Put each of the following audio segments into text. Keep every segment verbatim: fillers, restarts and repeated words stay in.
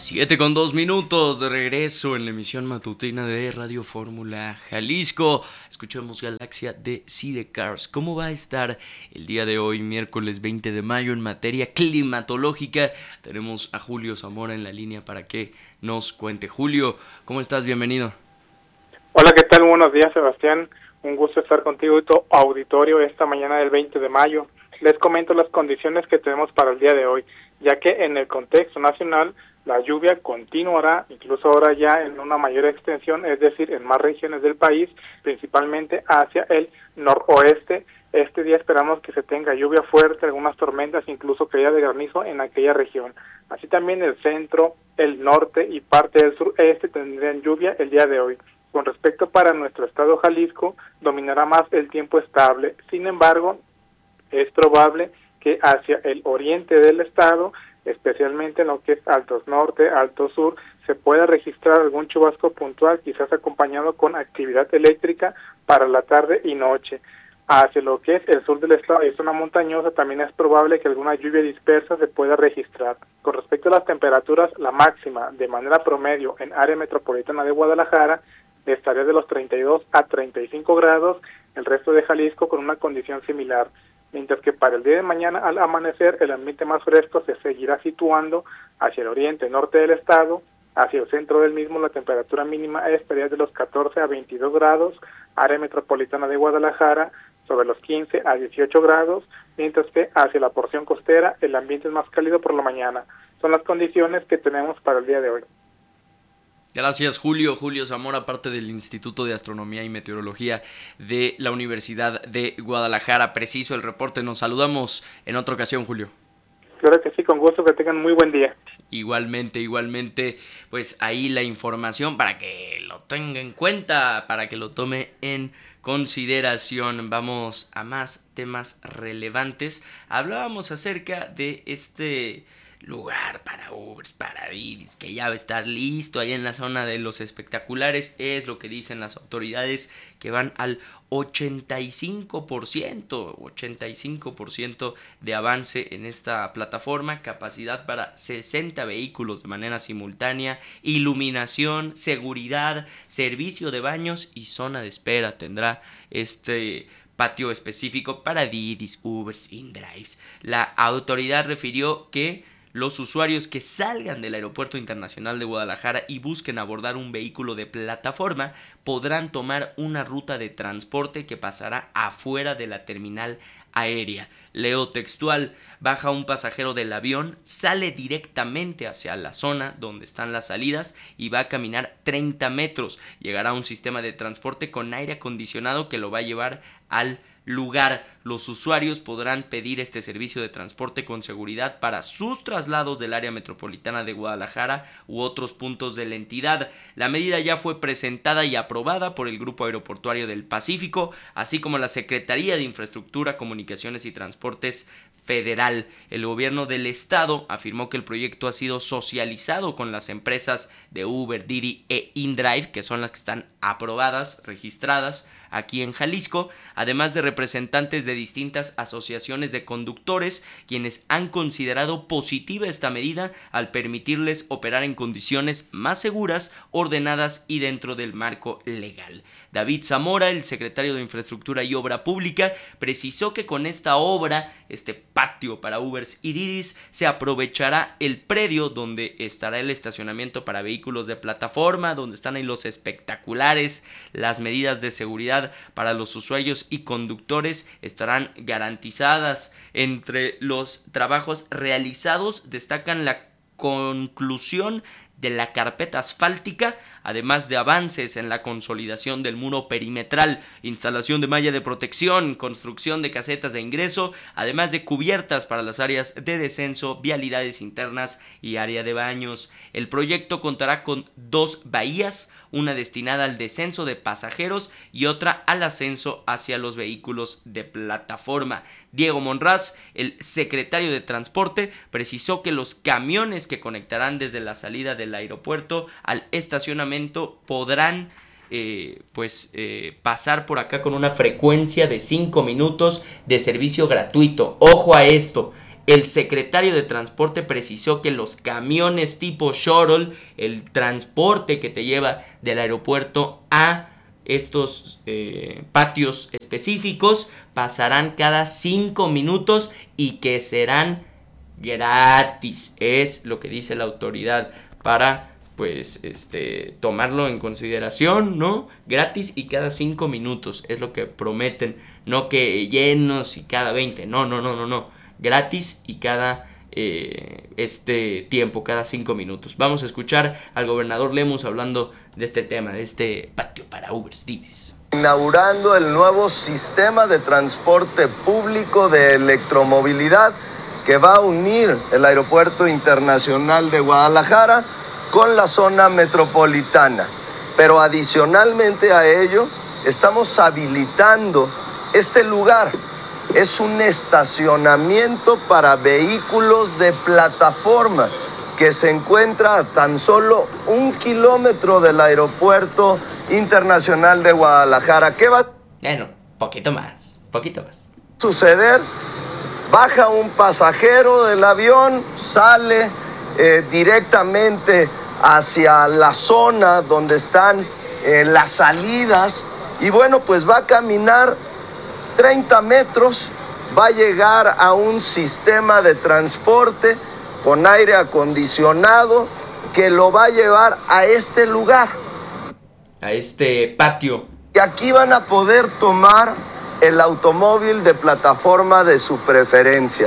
Siete con dos minutos de regreso en la emisión matutina de Radio Fórmula Jalisco. Escuchamos Galaxia de Sidecars. ¿Cómo va a estar el día de hoy, miércoles veinte de mayo, en materia climatológica? Tenemos a Julio Zamora en la línea para que nos cuente. Julio, ¿cómo estás? Bienvenido. Hola, ¿qué tal? Buenos días, Sebastián. Un gusto estar contigo y tu auditorio esta mañana del veinte de mayo. Les comento las condiciones que tenemos para el día de hoy, ya que en el contexto nacional la lluvia continuará, incluso ahora ya en una mayor extensión, es decir, en más regiones del país, principalmente hacia el noroeste. Este día esperamos que se tenga lluvia fuerte, algunas tormentas, incluso caída de granizo en aquella región. Así también el centro, el norte y parte del sureste tendrían lluvia el día de hoy. Con respecto para nuestro estado Jalisco, dominará más el tiempo estable. Sin embargo, es probable que hacia el oriente del estado, especialmente en lo que es Altos Norte, Alto Sur, se pueda registrar algún chubasco puntual, quizás acompañado con actividad eléctrica para la tarde y noche. Hacia lo que es el sur del estado y zona montañosa, también es probable que alguna lluvia dispersa se pueda registrar. Con respecto a las temperaturas, la máxima de manera promedio en área metropolitana de Guadalajara estaría de los treinta y dos a treinta y cinco grados, el resto de Jalisco con una condición similar. Mientras que para el día de mañana al amanecer el ambiente más fresco se seguirá situando hacia el oriente norte del estado, hacia el centro del mismo la temperatura mínima estaría de los catorce a veintidós grados, área metropolitana de Guadalajara sobre los quince a dieciocho grados, mientras que hacia la porción costera el ambiente es más cálido por la mañana. Son las condiciones que tenemos para el día de hoy. Gracias, Julio. Julio Zamora, parte del Instituto de Astronomía y Meteorología de la Universidad de Guadalajara. Preciso el reporte. Nos saludamos en otra ocasión, Julio. Claro que sí, con gusto, que tengan muy buen día. Igualmente, igualmente, pues ahí la información para que lo tenga en cuenta, para que lo tome en consideración. Vamos a más temas relevantes. Hablábamos acerca de este lugar para Ubers, para Didis, que ya va a estar listo ahí en la zona de los espectaculares. Es lo que dicen las autoridades, que van al ochenta y cinco por ciento, ochenta y cinco por ciento de avance en esta plataforma, capacidad para sesenta vehículos de manera simultánea, iluminación, seguridad, servicio de baños y zona de espera tendrá este patio específico para Didis, Ubers, InDrives. La autoridad refirió que los usuarios que salgan del Aeropuerto Internacional de Guadalajara y busquen abordar un vehículo de plataforma podrán tomar una ruta de transporte que pasará afuera de la terminal aérea. Leo textual: baja un pasajero del avión, sale directamente hacia la zona donde están las salidas y va a caminar treinta metros. Llegará a un sistema de transporte con aire acondicionado que lo va a llevar al lugar. Los usuarios podrán pedir este servicio de transporte con seguridad para sus traslados del área metropolitana de Guadalajara u otros puntos de la entidad. La medida ya fue presentada y aprobada por el Grupo Aeroportuario del Pacífico, así como la Secretaría de Infraestructura, Comunicaciones y Transportes Federal. El gobierno del estado afirmó que el proyecto ha sido socializado con las empresas de Uber, Didi e InDrive, que son las que están aprobadas, registradas aquí en Jalisco, además de representantes de distintas asociaciones de conductores, quienes han considerado positiva esta medida al permitirles operar en condiciones más seguras, ordenadas y dentro del marco legal. David Zamora, el secretario de Infraestructura y Obra Pública, precisó que con esta obra, este patio para Ubers y Didis, se aprovechará el predio donde estará el estacionamiento para vehículos de plataforma, donde están ahí los espectaculares. Las medidas de seguridad para los usuarios y conductores estarán garantizadas. Entre los trabajos realizados destacan la conclusión de la carpeta asfáltica, además de avances en la consolidación del muro perimetral, instalación de malla de protección, construcción de casetas de ingreso, además de cubiertas para las áreas de descenso, vialidades internas y área de baños. El proyecto contará con dos bahías, una destinada al descenso de pasajeros y otra al ascenso hacia los vehículos de plataforma. Diego Monraz, el secretario de Transporte, precisó que los camiones que conectarán desde la salida del aeropuerto al estacionamiento podrán eh, pues eh, pasar por acá con una frecuencia de cinco minutos de servicio gratuito. Ojo a esto. El secretario de Transporte precisó que los camiones tipo shuttle, el transporte que te lleva del aeropuerto a estos eh, patios específicos, pasarán cada cinco minutos y que serán gratis. Es lo que dice la autoridad para pues este tomarlo en consideración, ¿no? Gratis y cada cinco minutos es lo que prometen, no que llenos y cada veinte, no, no, no, no, no, gratis y cada eh, este tiempo, cada cinco minutos. Vamos a escuchar al gobernador Lemus hablando de este tema, de este patio para Ubers, Didis. Inaugurando el nuevo sistema de transporte público de electromovilidad que va a unir el Aeropuerto Internacional de Guadalajara con la zona metropolitana. Pero adicionalmente a ello, estamos habilitando este lugar. Es un estacionamiento para vehículos de plataforma que se encuentra a tan solo un kilómetro del Aeropuerto Internacional de Guadalajara. ¿Qué va a Bueno, poquito más, poquito más. suceder? Baja un pasajero del avión, sale eh, directamente hacia la zona donde están eh, las salidas y bueno, pues va a caminar treinta metros, va a llegar a un sistema de transporte con aire acondicionado que lo va a llevar a este lugar. A este patio. Y aquí van a poder tomar el automóvil de plataforma de su preferencia.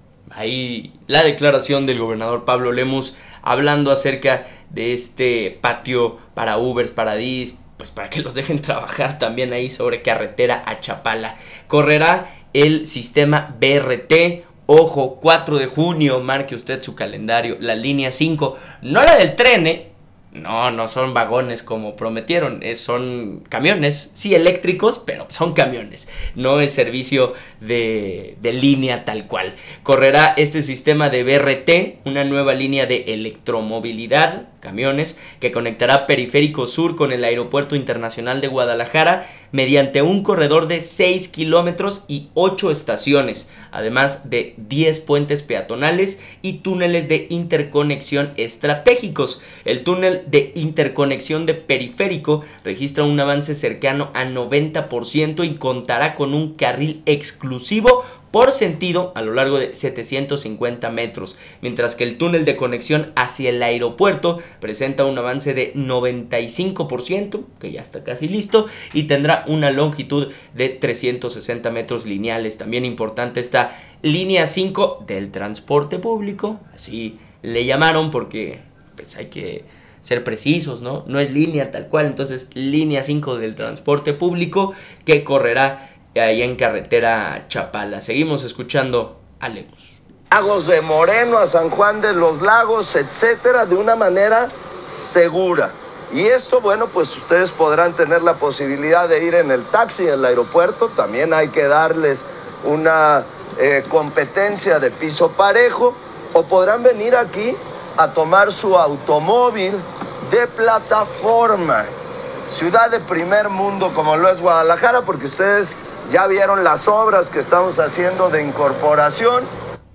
Ahí la declaración del gobernador Pablo Lemus hablando acerca de este patio para Ubers, para Didis, pues para que los dejen trabajar también ahí sobre carretera a Chapala. Correrá el sistema B R T, ojo, cuatro de junio, marque usted su calendario, la línea cinco, no la del tren, ¿eh? No, no son vagones como prometieron, es, son camiones, sí eléctricos, pero son camiones, no es servicio de, de línea tal cual. Correrá este sistema de B R T, una nueva línea de electromovilidad, camiones, que conectará Periférico Sur con el Aeropuerto Internacional de Guadalajara mediante un corredor de seis kilómetros y ocho estaciones, además de diez puentes peatonales y túneles de interconexión estratégicos. El túnel de interconexión de Periférico registra un avance cercano a noventa por ciento y contará con un carril exclusivo por sentido a lo largo de setecientos cincuenta metros, mientras que el túnel de conexión hacia el aeropuerto presenta un avance de noventa y cinco por ciento, que ya está casi listo, y tendrá una longitud de trescientos sesenta metros lineales. También importante esta línea cinco del transporte público, así le llamaron porque pues hay que ser precisos, ¿no? No es línea tal cual, entonces línea cinco del transporte público que correrá ahí en carretera Chapala. Seguimos escuchando a Lemus. Lagos de Moreno a San Juan de los Lagos, etcétera, de una manera segura. Y esto, bueno, pues ustedes podrán tener la posibilidad de ir en el taxi al aeropuerto. También hay que darles una eh, competencia de piso parejo. O podrán venir aquí a tomar su automóvil de plataforma. Ciudad de primer mundo como lo es Guadalajara, porque ustedes ya vieron las obras que estamos haciendo de incorporación.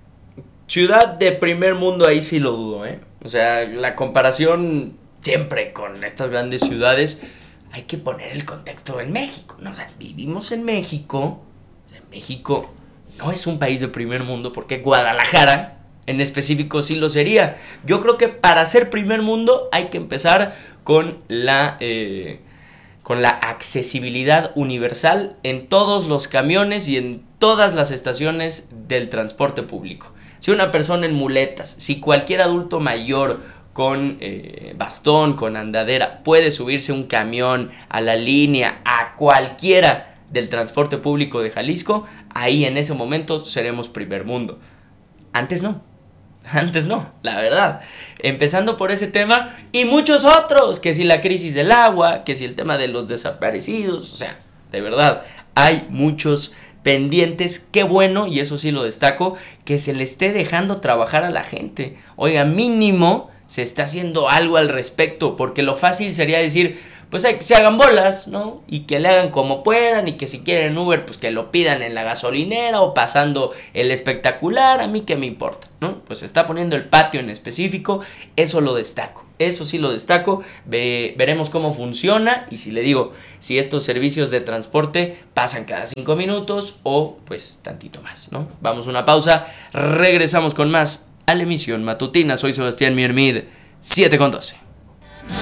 Ciudad de primer mundo, ahí sí lo dudo, ¿eh? O sea, la comparación siempre con estas grandes ciudades, hay que poner el contexto en México, ¿no? O sea, vivimos en México. México no es un país de primer mundo porque Guadalajara en específico sí lo sería. Yo creo que para ser primer mundo hay que empezar con la... Eh, con la accesibilidad universal en todos los camiones y en todas las estaciones del transporte público. Si una persona en muletas, si cualquier adulto mayor con eh, bastón, con andadera, puede subirse un camión a la línea, a cualquiera del transporte público de Jalisco, ahí en ese momento seremos primer mundo. Antes no. Antes no, la verdad. Empezando por ese tema y muchos otros, que si la crisis del agua, que si el tema de los desaparecidos, o sea, de verdad, hay muchos pendientes. Qué bueno, y eso sí lo destaco, que se le esté dejando trabajar a la gente. Oiga, mínimo se está haciendo algo al respecto, porque lo fácil sería decir, pues hay que se hagan bolas, ¿no? Y que le hagan como puedan, y que si quieren Uber, pues que lo pidan en la gasolinera o pasando el espectacular, a mí qué me importa, ¿no? Pues está poniendo el patio en específico, eso lo destaco, eso sí lo destaco, Ve, veremos cómo funciona, y si le digo, si estos servicios de transporte pasan cada cinco minutos o pues tantito más, ¿no? Vamos a una pausa, regresamos con más a la emisión matutina, soy Sebastián Miermid, siete con doce.